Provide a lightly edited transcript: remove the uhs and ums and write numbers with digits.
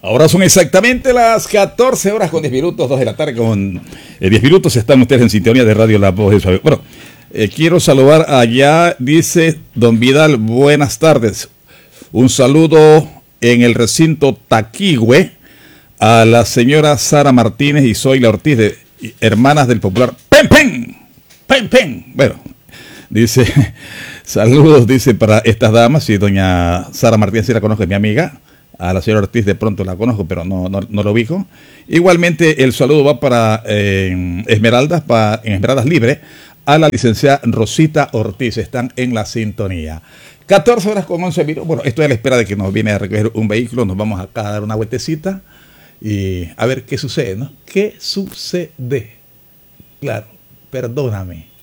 Ahora son exactamente las 14 horas con 10 minutos, 2 de la tarde con 10 minutos. Están ustedes en sintonía de Radio La Voz de Suave. Bueno, quiero saludar allá, dice Don Vidal, buenas tardes. Un saludo en el recinto Taquigüe a la señora Sara Martínez y Zoila Ortiz, de hermanas del popular Pen Pen. Pen Pen. Bueno, dice, saludos, dice, para estas damas. Y doña Sara Martínez, sí la conozco, es mi amiga. A la señora Ortiz de pronto la conozco, pero no lo ubico. Igualmente el saludo va para Esmeraldas, en Esmeraldas Libre, a la licenciada Rosita Ortiz. Están en la sintonía. 14 horas con 11 minutos. Bueno, estoy a la espera de que nos viene a recoger un vehículo. Nos vamos acá a dar una vueltecita y a ver qué sucede, ¿no? ¿Qué sucede? Claro, perdóname.